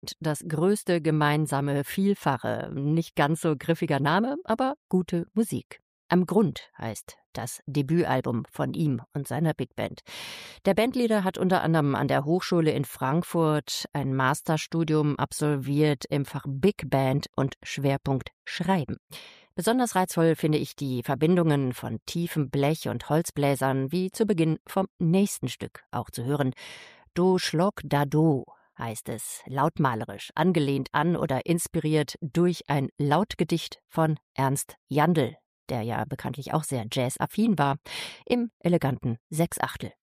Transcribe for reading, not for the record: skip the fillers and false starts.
Das größte gemeinsame Vielfache. Nicht ganz so griffiger Name, aber gute Musik. Am Grund heißt das Debütalbum von ihm und seiner Big Band. Der Bandleader hat unter anderem an der Hochschule in Frankfurt ein Masterstudium absolviert im Fach Big Band und Schwerpunkt Schreiben. Besonders reizvoll finde ich die Verbindungen von tiefem Blech- und Holzbläsern, wie zu Beginn vom nächsten Stück auch zu hören. Do Schlock da Do heißt es, lautmalerisch, angelehnt an oder inspiriert durch ein Lautgedicht von Ernst Jandl, der ja bekanntlich auch sehr jazzaffin war, im eleganten Sechsachtel.